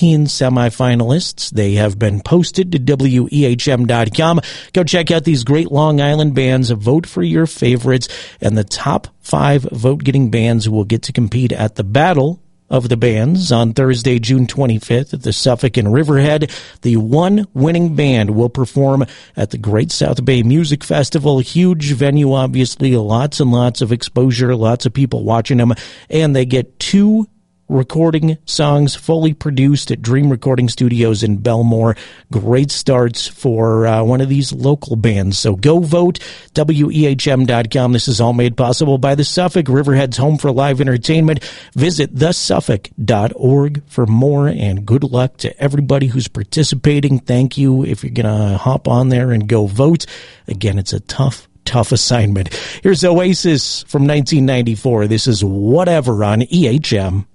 15 semifinalists. They have been posted to WEHM.com. Go check out these great Long Island bands. Vote for your favorites, and the top 5 vote-getting bands will get to compete at the Battle of the Bands on Thursday, June 25th at the Suffolk in Riverhead. The one winning band will perform at the Great South Bay Music Festival. Huge venue, obviously, lots and lots of exposure, lots of people watching them, and they get 2 recording songs fully produced at Dream Recording Studios in Belmore. Great starts for one of these local bands. So go vote, WEHM.com. This is all made possible by the Suffolk, Riverhead's home for live entertainment. Visit thesuffolk.org for more, and good luck to everybody who's participating. Thank you if you're going to hop on there and go vote. Again, it's a tough assignment. Here's Oasis from 1994. This is Whatever on EHM.